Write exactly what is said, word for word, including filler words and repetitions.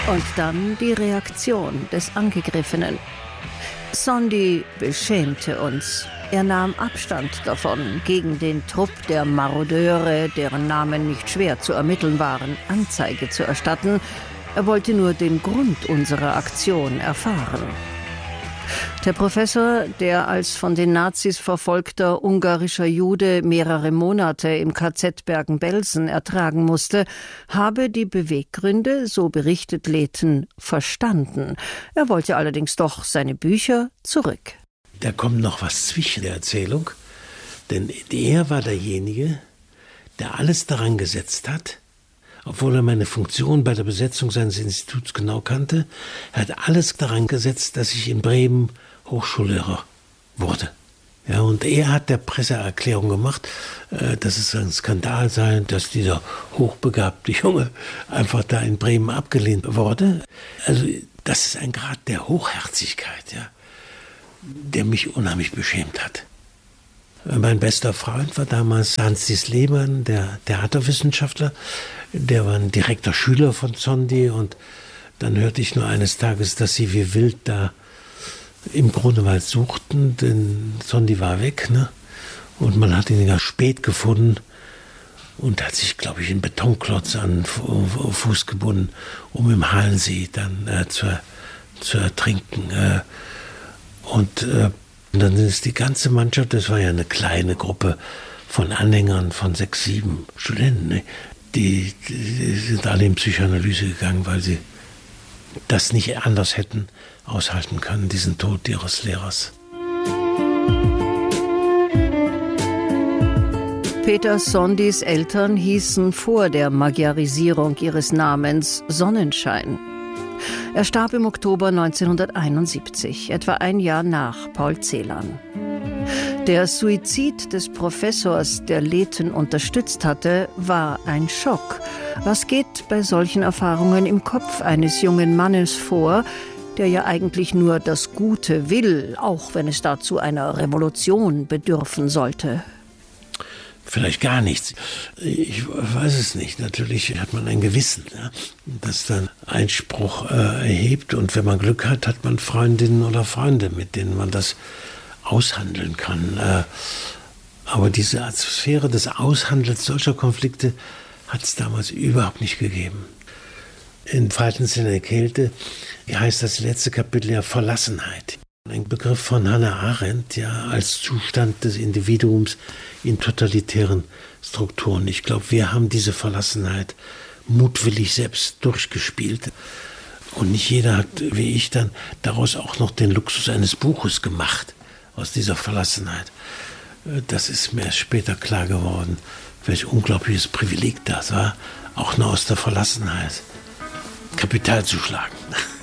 Und dann die Reaktion des Angegriffenen. Sondy beschämte uns. Er nahm Abstand davon, gegen den Trupp der Marodeure, deren Namen nicht schwer zu ermitteln waren, Anzeige zu erstatten. Er wollte nur den Grund unserer Aktion erfahren. Der Professor, der als von den Nazis verfolgter ungarischer Jude mehrere Monate im K Z Bergen-Belsen ertragen musste, habe die Beweggründe, so berichtet Lehten, verstanden. Er wollte allerdings doch seine Bücher zurück. Da kommt noch was zwischen der Erzählung, denn er war derjenige, der alles daran gesetzt hat, obwohl er meine Funktion bei der Besetzung seines Instituts genau kannte, er hat alles daran gesetzt, dass ich in Bremen Hochschullehrer wurde. Ja, und er hat der Presseerklärung gemacht, äh, dass es ein Skandal sei, dass dieser hochbegabte Junge einfach da in Bremen abgelehnt wurde. Also das ist ein Grad der Hochherzigkeit, ja, der mich unheimlich beschämt hat. Mein bester Freund war damals Hans-Dies Lehmann, der Theaterwissenschaftler. Der war ein direkter Schüler von Sondy und dann hörte ich nur eines Tages, dass sie wie wild da im Grunewald suchten, denn Sondy war weg, ne? Und man hat ihn ja spät gefunden und hat sich, glaube ich, einen Betonklotz an den Fuß gebunden, um im Halensee dann äh, zu, zu ertrinken. Äh, und äh, Und dann ist die ganze Mannschaft, das war ja eine kleine Gruppe von Anhängern von sechs, sieben Studenten, ne? die, die sind alle in Psychoanalyse gegangen, weil sie das nicht anders hätten aushalten können, diesen Tod ihres Lehrers. Peter Sondys Eltern hießen vor der Magyarisierung ihres Namens Sonnenschein. Er starb im Oktober neunzehnhunderteinundsiebzig, etwa ein Jahr nach Paul Celan. Der Suizid des Professors, der Lehten unterstützt hatte, war ein Schock. Was geht bei solchen Erfahrungen im Kopf eines jungen Mannes vor, der ja eigentlich nur das Gute will, auch wenn es dazu einer Revolution bedürfen sollte? Vielleicht gar nichts. Ich weiß es nicht. Natürlich hat man ein Gewissen, ja, das dann Einspruch äh, erhebt. Und wenn man Glück hat, hat man Freundinnen oder Freunde, mit denen man das aushandeln kann. Äh, aber diese Atmosphäre des Aushandelns solcher Konflikte hat es damals überhaupt nicht gegeben. In Faltens in der Kälte heißt das letzte Kapitel ja Verlassenheit. Ein Begriff von Hannah Arendt, ja, als Zustand des Individuums in totalitären Strukturen. Ich glaube, wir haben diese Verlassenheit mutwillig selbst durchgespielt. Und nicht jeder hat, wie ich dann, daraus auch noch den Luxus eines Buches gemacht, aus dieser Verlassenheit. Das ist mir erst später klar geworden, welch unglaubliches Privileg das war, auch nur aus der Verlassenheit Kapital zu schlagen.